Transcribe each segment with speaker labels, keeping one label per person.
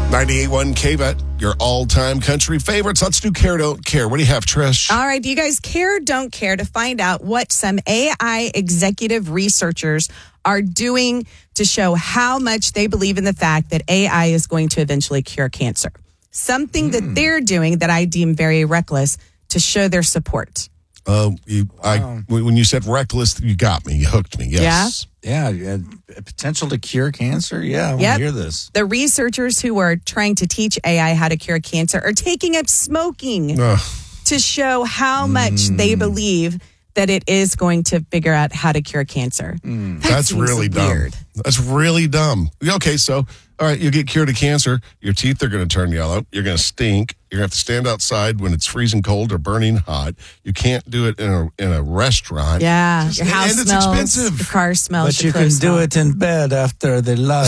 Speaker 1: 98.1 KVET, your all-time country favorites. Let's do Care, Don't Care. What do you have, Trish?
Speaker 2: All right, do you guys care or don't care to find out what some AI executive researchers are doing to show how much they believe in the fact that AI is going to eventually cure cancer? Something that they're doing that I deem very reckless to show their support.
Speaker 1: When you said reckless, you got me. You hooked me. Yes.
Speaker 3: Yeah, potential to cure cancer. Yeah, I want to hear this.
Speaker 2: The researchers who are trying to teach AI how to cure cancer are taking up smoking to show how much they believe that it is going to figure out how to cure cancer.
Speaker 1: That's really dumb. That's really dumb. Okay, so, all right, you get cured of cancer. Your teeth are going to turn yellow. You're going to stink. You're going to have to stand outside when it's freezing cold or burning hot. You can't do it in a restaurant.
Speaker 2: Yeah, your house
Speaker 1: and
Speaker 2: smells.
Speaker 1: It's expensive.
Speaker 2: Your car smells.
Speaker 3: But you can do it in bed after the love.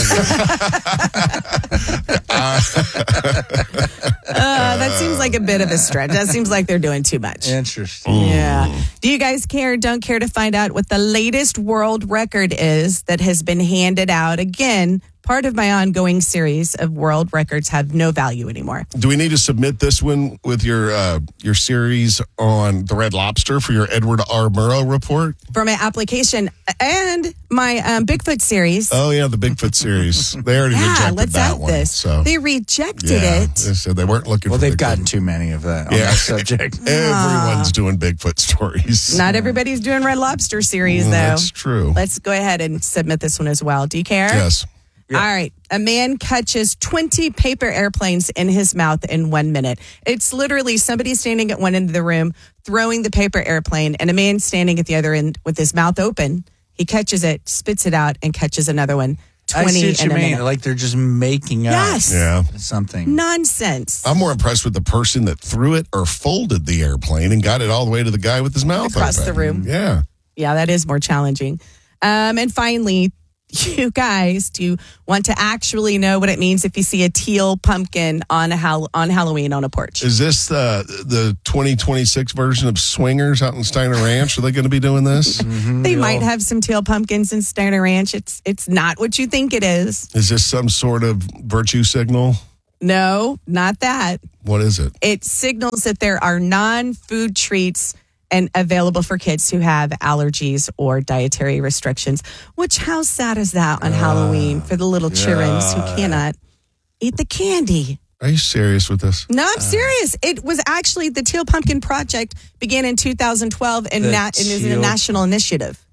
Speaker 2: That seems like a bit of a stretch. That seems like they're doing too much.
Speaker 3: Interesting.
Speaker 2: Yeah. Do you guys care or don't care to find out what the latest world record is that has been handed out? Again, part of my ongoing series of world records have no value anymore.
Speaker 1: Do we need to submit this one with your series on the Red Lobster for your Edward R. Murrow report?
Speaker 2: For my application and my Bigfoot series.
Speaker 1: Oh, yeah, the Bigfoot series. They already rejected
Speaker 2: let's
Speaker 1: that
Speaker 2: add
Speaker 1: one.
Speaker 2: this.
Speaker 1: So.
Speaker 2: They rejected
Speaker 1: Yeah,
Speaker 2: it.
Speaker 1: they said they weren't looking
Speaker 3: Well,
Speaker 1: for
Speaker 3: they've
Speaker 1: Bigfoot.
Speaker 3: gotten too many of that on that subject.
Speaker 1: Everyone's doing Bigfoot stories.
Speaker 2: Not everybody's doing Red Lobster series, though.
Speaker 1: That's true.
Speaker 2: Let's go ahead and submit this one as well. Do you care?
Speaker 1: Yes.
Speaker 2: All right. A man catches 20 paper airplanes in his mouth in 1 minute. It's literally somebody standing at one end of the room throwing the paper airplane and a man standing at the other end with his mouth open. He catches it, spits it out, and catches another one. 20
Speaker 3: I see what
Speaker 2: in
Speaker 3: you
Speaker 2: a
Speaker 3: mean.
Speaker 2: minute.
Speaker 3: Like they're just making up something.
Speaker 2: Nonsense.
Speaker 1: I'm more impressed with the person that threw it or folded the airplane and got it all the way to the guy with his mouth
Speaker 2: Across
Speaker 1: open.
Speaker 2: the room.
Speaker 1: Yeah.
Speaker 2: Yeah, that is more challenging. And finally, you guys, do you want to actually know what it means if you see a teal pumpkin on Halloween on a porch?
Speaker 1: Is this the 2026 version of Swingers out in Steiner Ranch? Are they going to be doing this?
Speaker 2: They might have some teal pumpkins in Steiner Ranch. It's not what you think it is.
Speaker 1: Is this some sort of virtue signal?
Speaker 2: No, not that.
Speaker 1: What is it?
Speaker 2: It signals that there are non-food treats and available for kids who have allergies or dietary restrictions. Which, how sad is that on Halloween for the little childrens who cannot eat the candy?
Speaker 1: Are you serious with this?
Speaker 2: No, I'm serious. It was actually the Teal Pumpkin Project began in 2012 and is a national initiative.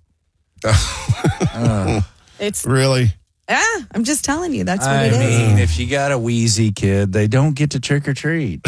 Speaker 2: It's
Speaker 1: Really?
Speaker 2: Yeah, I'm just telling you. That's what it
Speaker 3: I
Speaker 2: is.
Speaker 3: mean, if you got a wheezy kid, they don't get to trick or treat.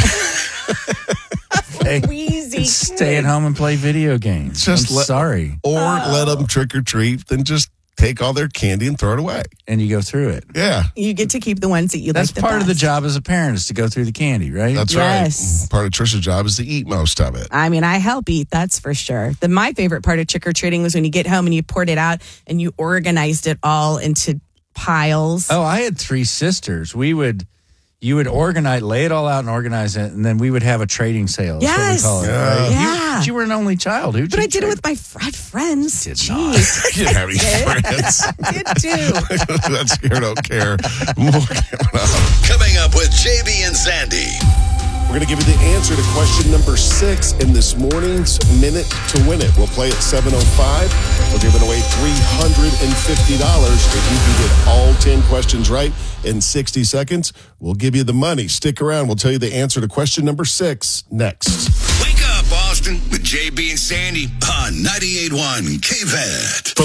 Speaker 2: Wheezy
Speaker 3: Stay at home and play video games.
Speaker 1: Just
Speaker 3: sorry.
Speaker 1: Or let them trick or treat, then just take all their candy and throw it away.
Speaker 3: And you go through it.
Speaker 1: Yeah.
Speaker 2: You get to keep the ones that you
Speaker 3: That's
Speaker 2: like the
Speaker 3: part of the
Speaker 2: best.
Speaker 3: job as a parent is to go through the candy, right?
Speaker 1: That's
Speaker 2: Yes.
Speaker 1: right. Part of Trisha's job is to eat most of it.
Speaker 2: I mean, I help eat, that's for sure. My favorite part of trick-or-treating was when you get home and you poured it out and you organized it all into piles.
Speaker 3: Oh, I had 3 sisters. You would organize, lay it all out and organize it, and then we would have a trading sale. That's
Speaker 2: Yes.
Speaker 3: what we call it.
Speaker 1: Yeah.
Speaker 3: Right?
Speaker 2: Yeah.
Speaker 3: You were an only child.
Speaker 2: But I did it with my friends.
Speaker 3: Did
Speaker 2: Jeez.
Speaker 1: You didn't have any friends.
Speaker 2: I did too.
Speaker 1: That's Care, Don't Care. More coming up.
Speaker 4: Coming up with JB and Sandy.
Speaker 1: We're going to give you the answer to question number 6 in this morning's Minute to Win It. We'll play at 7:05. We're giving away $350 if you can get all 10 questions right in 60 seconds. We'll give you the money. Stick around. We'll tell you the answer to question number 6 next.
Speaker 4: Wake up, Austin, with JB and Sandy on 98.1 KVET.